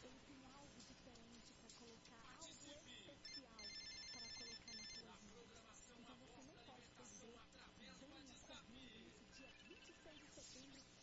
Ele tem algo diferente para colocar, algo especial para colocar na tua vida. Então você não pode perder. Venha correndo nesse dia 26 de setembro